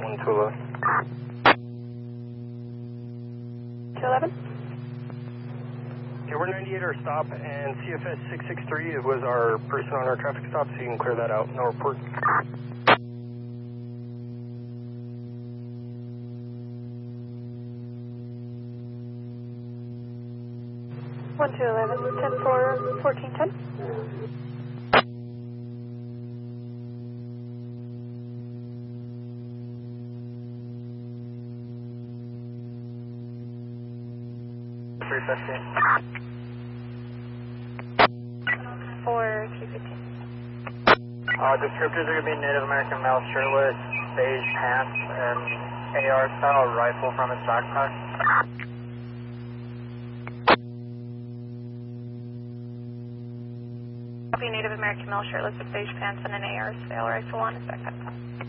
211. 211? Okay, we're 98 our stop, and CFS 663 was our person on our traffic stop, so you can clear that out. No report. 1211, 10-4, 1410. For 315. Descriptors are going to be Native American male shirtless, beige pants, and AR style rifle from his backpack. Native American male shirtless with beige pants and an AR style rifle on his backpack.